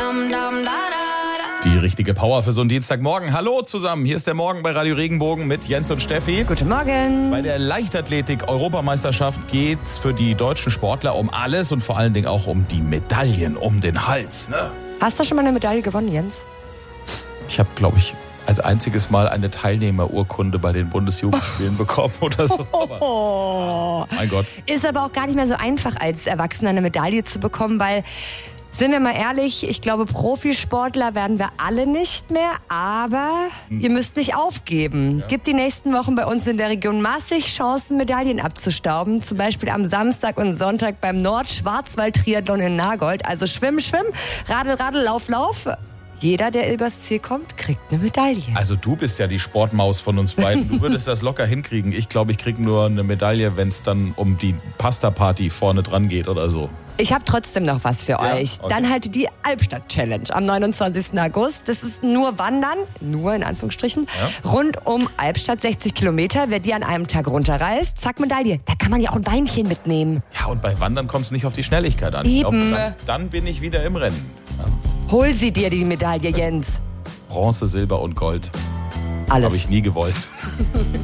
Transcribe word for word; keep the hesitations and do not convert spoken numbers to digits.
Die richtige Power für so einen Dienstagmorgen. Hallo zusammen, hier ist der Morgen bei Radio Regenbogen mit Jens und Steffi. Guten Morgen. Bei der Leichtathletik-Europameisterschaft geht's für die deutschen Sportler um alles und vor allen Dingen auch um die Medaillen, um den Hals. Ne? Hast du schon mal eine Medaille gewonnen, Jens? Ich habe, glaube ich, als einziges Mal eine Teilnehmerurkunde bei den Bundesjugendspielen bekommen oder so. Aber, Oh. mein Gott. Ist aber auch gar nicht mehr so einfach, als Erwachsener eine Medaille zu bekommen, weil, sind wir mal ehrlich, ich glaube, Profisportler werden wir alle nicht mehr, aber hm. ihr müsst nicht aufgeben. Ja. Gibt die nächsten Wochen bei uns in der Region massig Chancen, Medaillen abzustauben. Zum Beispiel am Samstag und Sonntag beim Nordschwarzwald-Triathlon in Nagold. Also Schwimm, Schwimm, Radl, Radl, Lauf, Lauf. Jeder, der übers Ziel kommt, kriegt eine Medaille. Also du bist ja die Sportmaus von uns beiden. Du würdest das locker hinkriegen. Ich glaube, ich kriege nur eine Medaille, wenn es dann um die Pasta-Party vorne dran geht oder so. Ich habe trotzdem noch was für Ja, euch. okay. Dann halt die Albstadt-Challenge am neunundzwanzigsten August. Das ist nur Wandern, nur in Anführungsstrichen, Ja. rund um Albstadt, sechzig Kilometer. Wer die an einem Tag runterreist, zack, Medaille. Da kann man ja auch ein Weinchen mitnehmen. Ja, und bei Wandern kommt es nicht auf die Schnelligkeit an. Ich glaub, Eben. dann, dann bin ich wieder im Rennen. Ja. Hol sie dir, die Medaille, Jens. Bronze, Silber und Gold. Alles. Habe ich nie gewollt.